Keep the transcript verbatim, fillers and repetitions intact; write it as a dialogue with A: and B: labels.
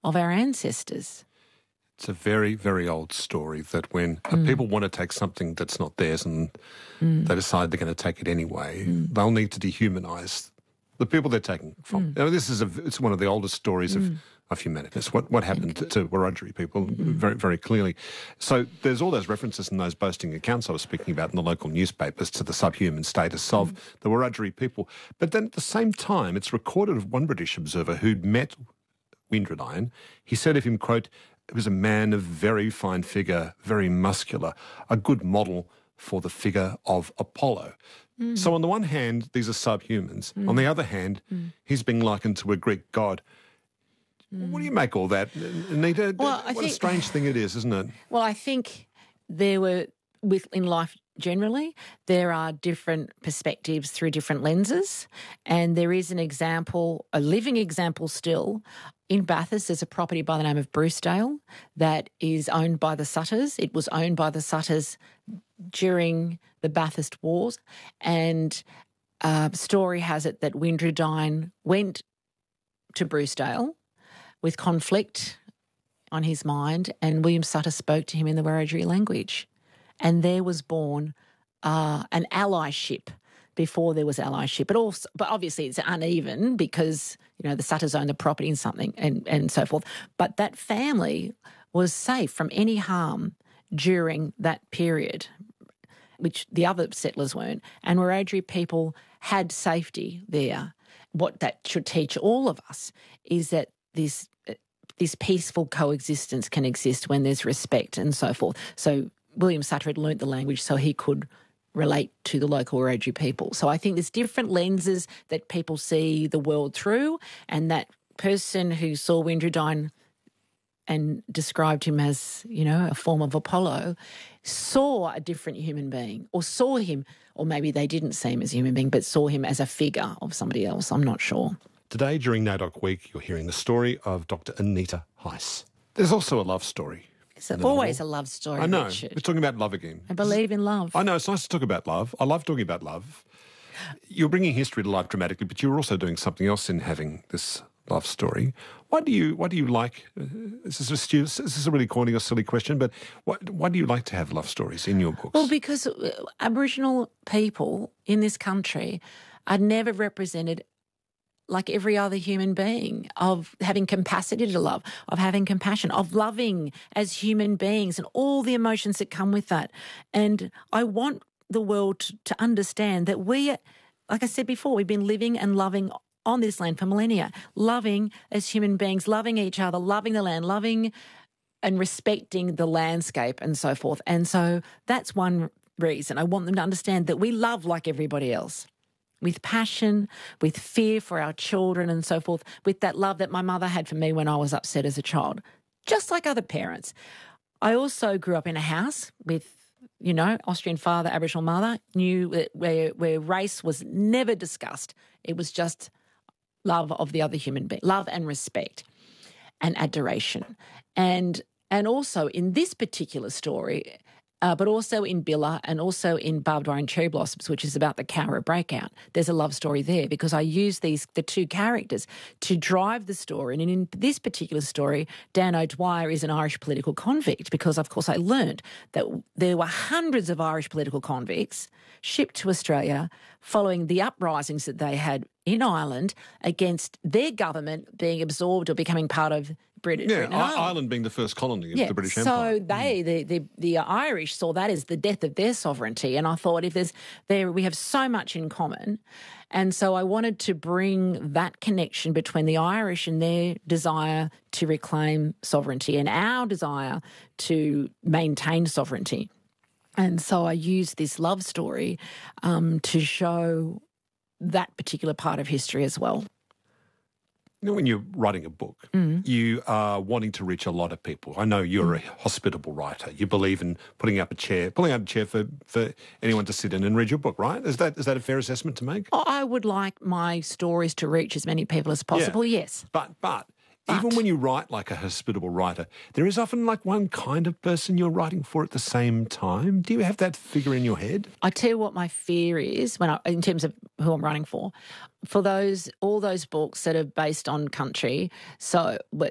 A: of our ancestors.
B: It's a very, very old story that when mm. people want to take something that's not theirs and mm. they decide they're going to take it anyway, mm. they'll need to dehumanise the people they're taking from. Mm. You know, this is a, it's one of the oldest stories mm. of, of humanity. It's what, what happened to, to Wiradjuri people mm. very, very clearly. So there's all those references in those boasting accounts I was speaking about in the local newspapers to the subhuman status of mm. the Wiradjuri people. But then at the same time, it's recorded of one British observer who'd met Windradyne. He said of him, quote, "He was a man of very fine figure, very muscular, a good model for the figure of Apollo." Mm. So on the one hand, these are subhumans. Mm. On the other hand, mm. he's being likened to a Greek god. Mm. What do you make all that, Anita?
A: Well,
B: what
A: I think,
B: a strange thing it is, isn't it?
A: Well, I think there were, with in life generally, there are different perspectives through different lenses, and there is an example, a living example still, in Bathurst. There's a property by the name of Brucedale that is owned by the Sutters. It was owned by the Sutters during the Bathurst Wars, and uh, story has it that Windradyne went to Brucedale with conflict on his mind, and William Sutter spoke to him in the Wiradjuri language. And there was born uh, an allyship before there was allyship. But also, but obviously it's uneven because, you know, the Sutters own the property and something and, and so forth. But that family was safe from any harm during that period, which the other settlers weren't. And Wiradjuri people had safety there. What that should teach all of us is that this this peaceful coexistence can exist when there's respect and so forth. So William Sutter had learnt the language so he could relate to the local Wiradjuri people. So I think there's different lenses that people see the world through, and that person who saw Windradyne and described him as, you know, a form of Apollo, saw a different human being, or saw him, or maybe they didn't see him as a human being, but saw him as a figure of somebody else. I'm not sure.
B: Today, during NAIDOC Week, you're hearing the story of Doctor Anita Heiss. There's also a love story.
A: It's always a love story,
B: I know.
A: Richard.
B: We're talking about love again.
A: I believe in love.
B: I know. It's nice to talk about love. I love talking about love. You're bringing history to life dramatically, but you're also doing something else in having this love story. Why do you Why do you like, uh, this is a stu- this is a really corny or silly question, but why, why do you like to have love stories in your books?
A: Well, because Aboriginal people in this country are never represented like every other human being, of having capacity to love, of having compassion, of loving as human beings and all the emotions that come with that. And I want the world to, to understand that we, like I said before, we've been living and loving on this land for millennia, loving as human beings, loving each other, loving the land, loving and respecting the landscape and so forth. And so that's one reason. I want them to understand that we love like everybody else, with passion, with fear for our children and so forth, with that love that my mother had for me when I was upset as a child, just like other parents. I also grew up in a house with, you know, Austrian father, Aboriginal mother, knew that where, where race was never discussed. It was just love of the other human being, love and respect and adoration. And, and also in this particular story, Uh, but also in Billa and also in Barbed Wire and Cherry Blossoms, which is about the Cowra breakout. There's a love story there because I use these the two characters to drive the story. And in this particular story, Dan O'Dwyer is an Irish political convict because, of course, I learned that there were hundreds of Irish political convicts shipped to Australia following the uprisings that they had in Ireland against their government being absorbed or becoming part of British.
B: Yeah,
A: Britain
B: I- Ireland being the first colony of
A: yeah,
B: the British
A: so
B: Empire.
A: So they, the, the the Irish, saw that as the death of their sovereignty, and I thought if there's there we have so much in common, and so I wanted to bring that connection between the Irish and their desire to reclaim sovereignty and our desire to maintain sovereignty, and so I used this love story um, to show that particular part of history as well.
B: You know, when you're writing a book, mm. you are wanting to reach a lot of people. I know you're mm. a hospitable writer. You believe in putting up a chair, pulling out a chair for, for anyone to sit in and read your book, right? Is that is that a fair assessment to make?
A: I would like my stories to reach as many people as possible, yeah. yes.
B: But, but But, even when you write like a hospitable writer, there is often like one kind of person you're writing for at the same time. Do you have that figure in your head?
A: I tell you what my fear is when I, in terms of who I'm writing for. For those all those books that are based on country, so